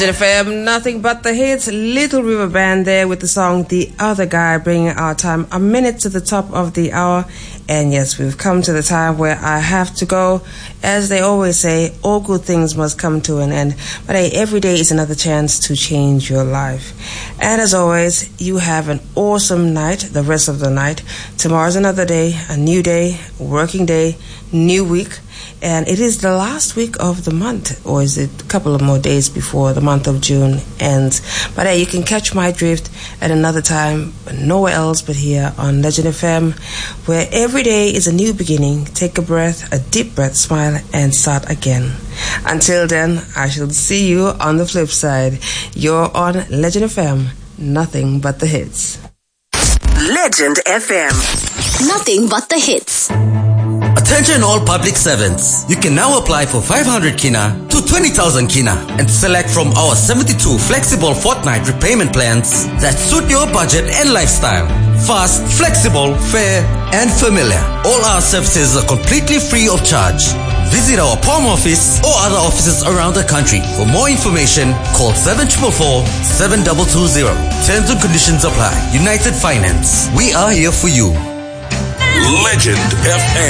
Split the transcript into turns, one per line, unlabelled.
FM, nothing but the hits. Little River Band there with the song The Other Guy, bringing our time a minute to the top of the hour. And yes, we've come to the time where I have to go. As they always say, all good things must come to an end. But hey, every day is another chance to change your life. And as always, you have an awesome night, the rest of the night. Tomorrow's another day, a new day, working day, new week. And it is the last week of the month, or is it a couple of more days before the month of June ends? But hey, you can catch my drift at another time, nowhere else but here on Legend FM, where every day is a new beginning. Take a breath, a deep breath, smile, and start again. Until then, I shall see you on the flip side. You're on Legend FM, nothing but the hits.
Legend FM, nothing but the hits.
Attention all public servants. You can now apply for 500 kina to 20,000 kina and select from our 72 flexible fortnight repayment plans that suit your budget and lifestyle. Fast, flexible, fair, and familiar. All our services are completely free of charge. Visit our POM office or other offices around the country. For more information, call 744-7220. Terms and conditions apply. United Finance. We are here for you.
Legend FM.